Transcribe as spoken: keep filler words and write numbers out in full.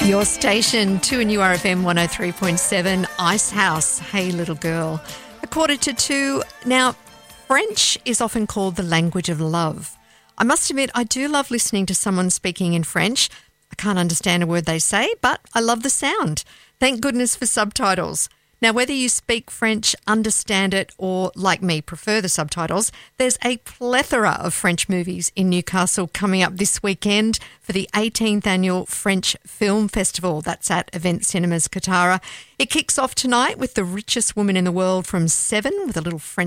Your station, two and U R F M one oh three point seven, Ice House, Hey Little Girl. A quarter to two. Now, French is often called the language of love. I must admit, I do love listening to someone speaking in French. I can't understand a word they say, but I love the sound. Thank goodness for subtitles. Now, whether you speak French, understand it, or, like me, prefer the subtitles, there's a plethora of French movies in Newcastle coming up this weekend for the eighteenth Annual French Film Festival. That's at Event Cinemas Katara. It kicks off tonight with The Richest Woman in the World from seven with a little French